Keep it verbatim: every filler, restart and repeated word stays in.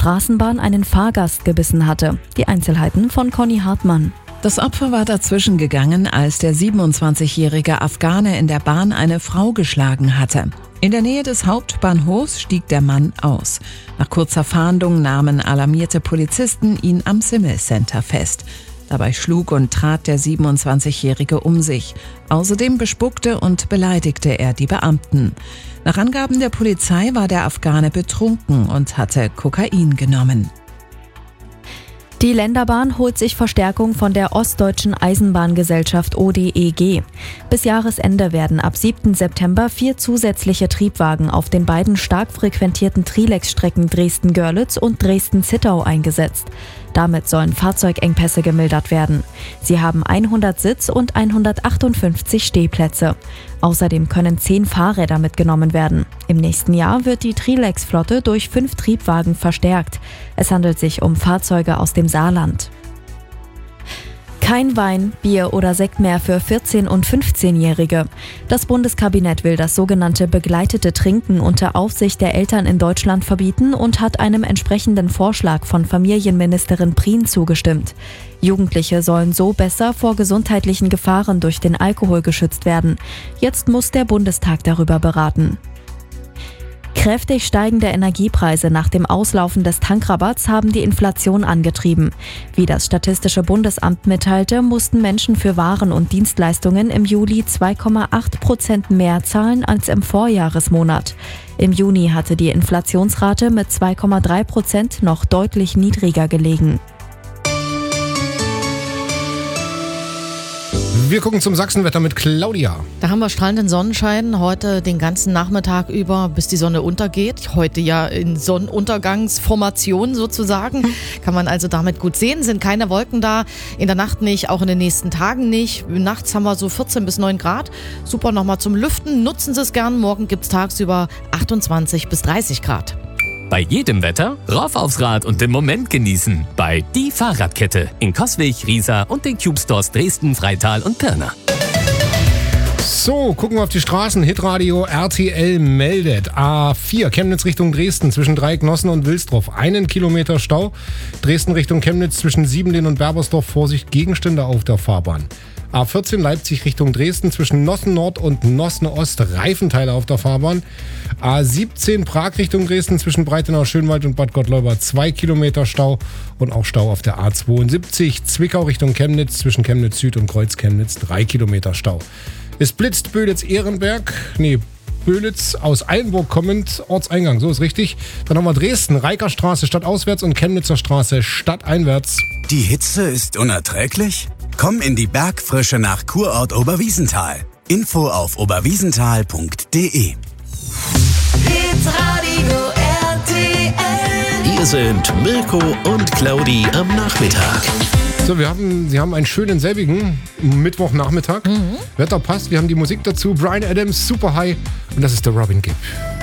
Straßenbahn einen Fahrgast gebissen hatte. Die Einzelheiten von Conny Hartmann. Das Opfer war dazwischen gegangen, als der siebenundzwanzigjährige Afghane in der Bahn eine Frau geschlagen hatte. In der Nähe des Hauptbahnhofs stieg der Mann aus. Nach kurzer Fahndung nahmen alarmierte Polizisten ihn am Simmel Center fest. Dabei schlug und trat der siebenundzwanzigjährige um sich. Außerdem bespuckte und beleidigte er die Beamten. Nach Angaben der Polizei war der Afghane betrunken und hatte Kokain genommen. Die Länderbahn holt sich Verstärkung von der Ostdeutschen Eisenbahngesellschaft O D E G. Bis Jahresende werden ab siebten September vier zusätzliche Triebwagen auf den beiden stark frequentierten Trilex-Strecken Dresden-Görlitz und Dresden-Zittau eingesetzt. Damit sollen Fahrzeugengpässe gemildert werden. Sie haben hundert Sitz- und hundertachtundfünfzig Stehplätze. Außerdem können zehn Fahrräder mitgenommen werden. Im nächsten Jahr wird die Trilex-Flotte durch fünf Triebwagen verstärkt. Es handelt sich um Fahrzeuge aus dem Saarland. Kein Wein, Bier oder Sekt mehr für vierzehn- und fünfzehnjährige. Das Bundeskabinett will das sogenannte begleitete Trinken unter Aufsicht der Eltern in Deutschland verbieten und hat einem entsprechenden Vorschlag von Familienministerin Prien zugestimmt. Jugendliche sollen so besser vor gesundheitlichen Gefahren durch den Alkohol geschützt werden. Jetzt muss der Bundestag darüber beraten. Kräftig steigende Energiepreise nach dem Auslaufen des Tankrabatts haben die Inflation angetrieben. Wie das Statistische Bundesamt mitteilte, mussten Menschen für Waren und Dienstleistungen im Juli zwei Komma acht Prozent mehr zahlen als im Vorjahresmonat. Im Juni hatte die Inflationsrate mit zwei Komma drei Prozent noch deutlich niedriger gelegen. Wir gucken zum Sachsenwetter mit Claudia. Da haben wir strahlenden Sonnenschein heute den ganzen Nachmittag über, bis die Sonne untergeht. Heute ja in Sonnenuntergangsformation sozusagen. Kann man also damit gut sehen. Sind keine Wolken da. In der Nacht nicht, auch in den nächsten Tagen nicht. Nachts haben wir so vierzehn bis neun Grad. Super nochmal zum Lüften. Nutzen Sie es gern. Morgen gibt es tagsüber achtundzwanzig bis dreißig Grad. Bei jedem Wetter rauf aufs Rad und den Moment genießen. Bei Die Fahrradkette in Coswig, Riesa und den Cube Stores Dresden, Freital und Pirna. So, gucken wir auf die Straßen. Hitradio R T L meldet. A vier, Chemnitz Richtung Dresden zwischen Dreiecknossen und Wilsdorf. Einen Kilometer Stau. Dresden Richtung Chemnitz zwischen Siebenlehn und Berbersdorf. Vorsicht, Gegenstände auf der Fahrbahn. A vierzehn, Leipzig Richtung Dresden zwischen Nossen Nord und Nossen Ost. Reifenteile auf der Fahrbahn. A siebzehn, Prag Richtung Dresden zwischen Breitenau, Schönwald und Bad Gottleuba. Zwei Kilometer Stau und auch Stau auf der A zweiundsiebzig. Zwickau Richtung Chemnitz zwischen Chemnitz Süd und Kreuz Chemnitz. Drei Kilometer Stau. Es blitzt Böhlitz-Ehrenberg. Nee, Böhlitz aus Eilenburg kommend, Ortseingang, so ist richtig. Dann haben wir Dresden, Reikerstraße stadtauswärts und Chemnitzer Straße stadteinwärts. Die Hitze ist unerträglich? Komm in die Bergfrische nach Kurort Oberwiesenthal. Info auf oberwiesenthal punkt de. Hitradio R T L. Hier sind Mirko und Claudi am Nachmittag. So, wir haben, Sie haben einen schönen selbigen Mittwochnachmittag. Mhm. Wetter passt, wir haben die Musik dazu. Bryan Adams, Super High und das ist der Robin Gibb.